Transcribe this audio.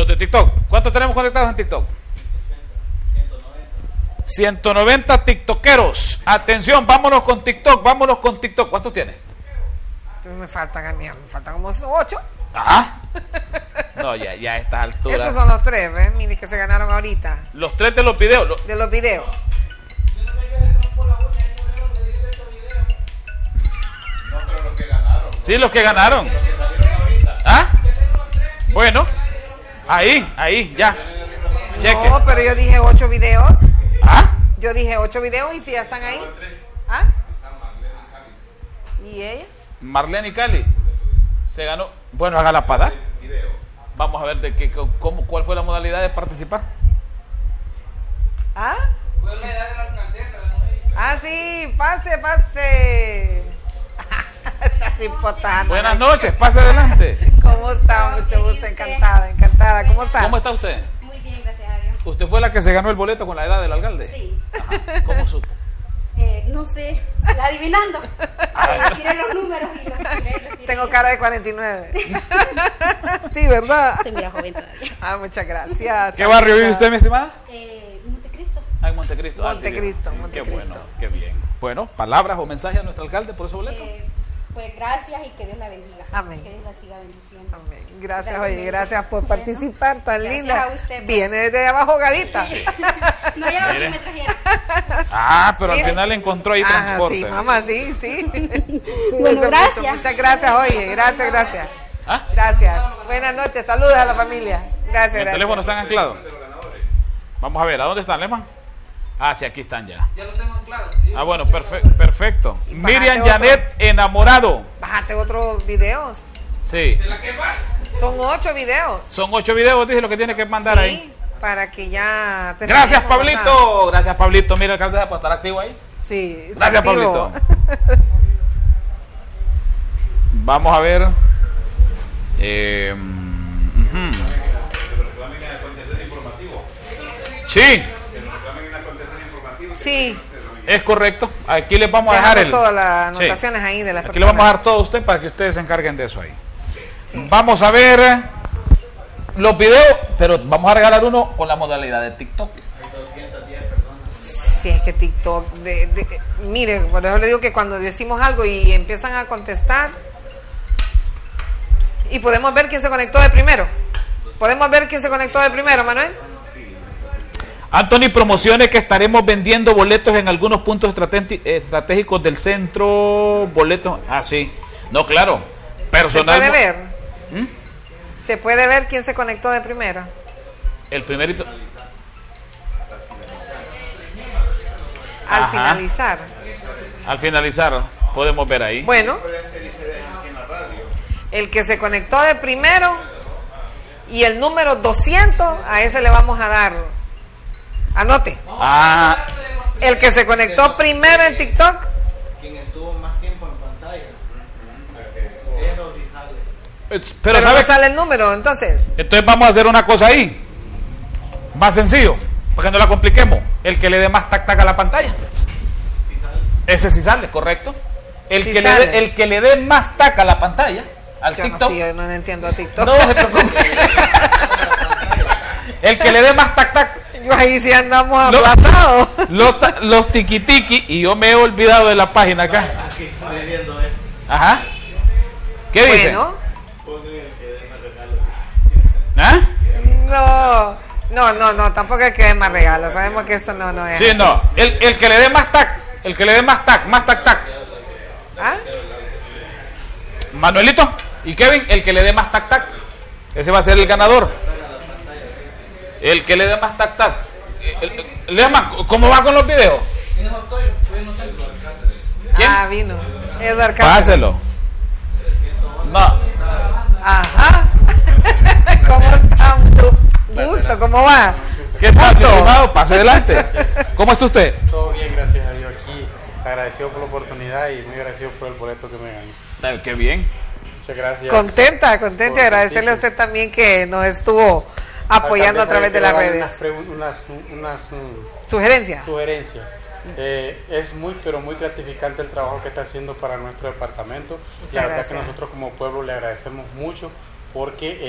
de TikTok. ¿Cuántos tenemos conectados en TikTok? 190 tiktokeros. Atención, vámonos con TikTok, vámonos con TikTok. ¿Cuántos tiene? Me faltan como 8. Ajá. No, ya a esta altura. Esos son los 3, ¿ves? Mire que se ganaron ahorita. Los 3 de los videos. De los videos. No, pero los que ganaron. Sí, los que ganaron. ¿Ah? Bueno, ahí, ya. Cheque. No, pero yo dije 8 videos. ¿Ah? Yo dije 8 videos y si ya están ahí. ¿Ah? ¿Y ella? Marlene y Cali se ganó. Bueno, hágala para dar. Vamos a ver cuál fue la modalidad de participar. ¿Ah? Fue la edad de la alcaldesa. Ah, sí, pase. Estás impotando. Buenas noches, pase adelante. ¿Cómo está? Mucho gusto, encantada. ¿Cómo está? ¿Cómo está usted? Muy bien, gracias a Dios. ¿Usted fue la que se ganó el boleto con la edad del alcalde? Sí. Ajá. ¿Cómo supo? No sé, adivinando. Tiré los números y los tiré. Tengo cara de 49. Sí, ¿verdad? Se mira joven todavía. Ah, muchas gracias. ¿Qué barrio vive usted, mi estimada? Montecristo. Ah, en Montecristo. Montecristo, Sí, Montecristo. Qué bueno, qué bien. Bueno, palabras o mensajes a nuestro alcalde por ese boleto. Pues gracias y que Dios la bendiga. Amén. Que Dios la siga bendiciendo. Amén. Gracias, oye, gracias por participar, tan Gracias linda. a usted. Viene desde abajo, gadita. No, ya Mire. lo me trajeron. Ah, pero al Mire. final encontró ahí Ah, transporte. sí, mamá, sí. Bueno, gracias. Muchas gracias, oye, gracias. ¿Ah? Gracias. Buenas noches, saludos a la familia. Gracias, ¿El gracias. teléfono están anclados? Vamos a ver, ¿a dónde están, Lema? Ah, sí, aquí están ya. Ya lo tengo claro. Ah, bueno, perfecto. Miriam otro. Janet, enamorado. Bájate otros videos. Sí. ¿De la que va? Son 8 videos. Son 8 videos, dije lo que tiene que mandar Sí, ahí. para que ya terminemos, Gracias, ¿verdad? Pablito. Gracias, Pablito. Mira, el alcalde para estar activo ahí. Sí. Gracias, activo. Pablito. Vamos a ver. Sí, Sí. es correcto. Aquí les vamos a dejar Dejamos todas las Sí. anotaciones ahí de las Aquí le vamos a personas. dar todo a usted para que ustedes se encarguen de eso ahí. Sí. Vamos a ver los videos, pero vamos a regalar uno con la modalidad de TikTok. Sí, es que TikTok, mire, por eso le digo que cuando decimos algo y empiezan a contestar, y podemos ver quién se conectó de primero. ¿Podemos ver quién se conectó de primero, Manuel? Anthony, promociones que estaremos vendiendo boletos en algunos puntos estratégicos del centro. Boletos, sí. No, claro. Personal. ¿Se puede ver? ¿Mm? ¿Se puede ver quién se conectó de primero? El primerito. Al Ajá. finalizar. Al finalizar, podemos ver ahí. Bueno, el que se conectó de primero y el número 200, a ese le vamos a dar. Anote. Ah, El que se conectó primero en TikTok. Quien estuvo más tiempo en pantalla. Eso sí sale. pero no ¿sabes? sale el número, entonces. Entonces vamos a hacer una cosa ahí. Más sencillo, para que no la compliquemos. El que le dé más tac tac a la pantalla. Ese sí sale, correcto. El Sí que sale. el que le dé más tac a la pantalla, al Yo no, TikTok. sí, yo no entiendo a TikTok. No se preocupe. El que le dé más tac tac. Yo ahí sí andamos Lo- aplazados. Los tiki tiki, y yo me he olvidado de la página acá. Aquí estoy viendo, Ajá. ¿Qué dice? Bueno, pongan el que den más regalo. ¿Ah? no, tampoco es que dé más regalos. Sabemos que eso no es. Sí, así. no. El que le dé más tac. El que le dé más tac tac. ¿Ah? Manuelito y Kevin, el que le dé más tac tac. Ese va a ser el ganador. El que le dé más tac tac. Lema, ¿cómo va con los videos? ¿Quién? Ah, vino. Edward Cáceres. Páselo. No. Ajá. ¿Cómo está? Mucho gusto, ¿cómo va? ¿Qué tal, mi Gusto. estimado? Pase adelante. ¿Cómo está usted? Todo bien, gracias a Dios aquí. Agradecido por la oportunidad y muy agradecido por el boleto que me gané. Qué bien. Muchas gracias. Contenta y agradecerle a usted también que nos estuvo apoyando a través de las redes. Unas ¿Sugerencia? sugerencias. Es muy, pero muy gratificante el trabajo que está haciendo para nuestro departamento. Muchas La verdad gracias. que nosotros como pueblo le agradecemos mucho porque